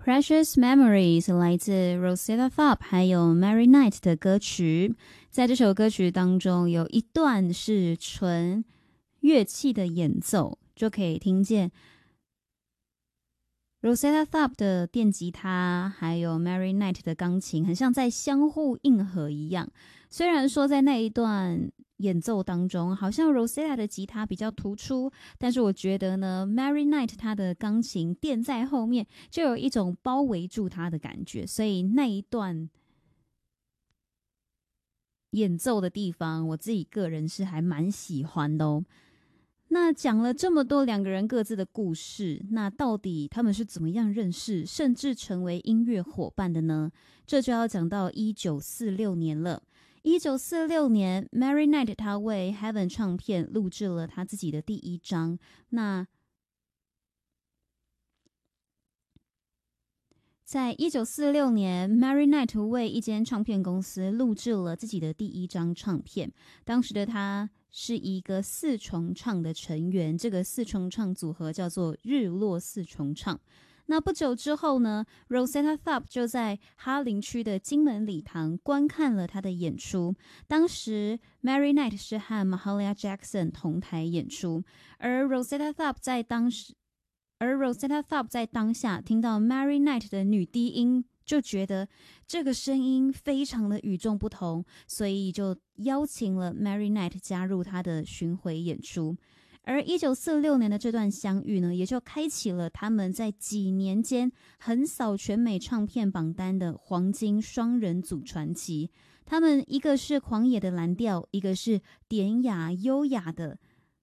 Precious Memories 来自 Rosetta Tharpe 还有 Mary Knight 的歌曲。在这首歌曲当中有一段是纯乐器的演奏，就可以听见 Rosetta Tharpe 的电吉他还有 Mary Knight 的钢琴很像在相互应和一样。虽然说在那一段演奏当中好像 Rosetta 的吉他比较突出，但是我觉得呢 Mary Knight 她的钢琴垫在后面就有一种包围住她的感觉，所以那一段演奏的地方我自己个人是还蛮喜欢的哦。那讲了这么多两个人各自的故事，那到底他们是怎么样认识甚至成为音乐伙伴的呢？这就要讲到1946年了。1946年 Mary Knight 她为 Heaven 唱片录制了她自己的第一张。那在1946年 Mary Knight 为一间唱片公司录制了自己的第一张唱片。当时的她是一个四重唱的成员，这个四重唱组合叫做日落四重唱。那不久之后呢 Rosetta Tharpe 就在哈林区的金门礼堂观看了他的演出。当时 Mary Knight 是和 Mahalia Jackson 同台演出，而 Rosetta Tharpe 在当下听到 Mary Knight 的女低音，就觉得这个声音非常的与众不同，所以就邀请了 Mary Knight 加入她的巡回演出。而1946年的这段相遇呢，也就开启了他们在几年间横扫全美唱片榜单的黄金双人组传奇。他们一个是狂野的蓝调，一个是典雅优雅的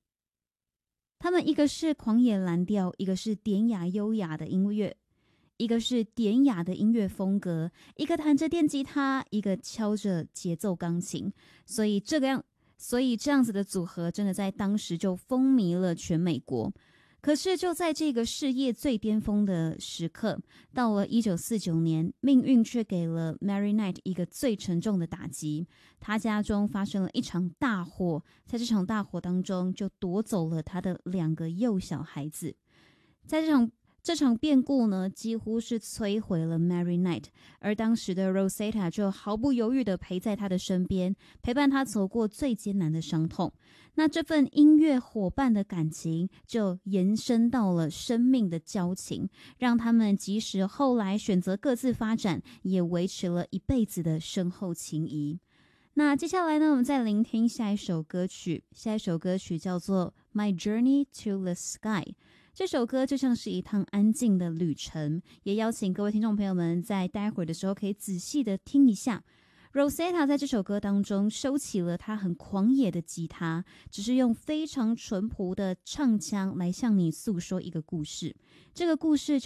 音乐，一个是典雅的音乐风格，一个弹着电吉他，一个敲着节奏钢琴。所以这样子的组合真的在当时就风靡了全美国。可是就在这个事业最巅峰的时刻，到了1949年，命运却给了 Mary Knight 一个最沉重的打击。她家中发生了一场大火，在这场大火当中就夺走了她的2个幼小孩子。在这场变故呢，几乎是摧毁了 Mary Knight， 而当时的 Rosetta 就毫不犹豫地陪在她的身边，陪伴她走过最艰难的伤痛。那这份音乐伙伴的感情就延伸到了生命的交情，让他们即使后来选择各自发展，也维持了一辈子的深厚情谊。那接下来呢，我们再聆听下一首歌曲叫做 My Journey to the Sky。这首歌就像是一趟安静的旅程，也邀请各位听众朋友们在待会儿的时候可以仔细的听一下。Rosetta 在这首歌当中收起了她很狂野的吉他，只是用非常淳朴的唱腔来向你诉说一个故事。这个故事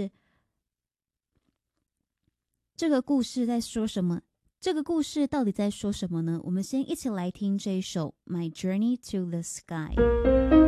在说什么？这个故事到底在说什么呢？我们先一起来听这一首 My Journey to the Sky。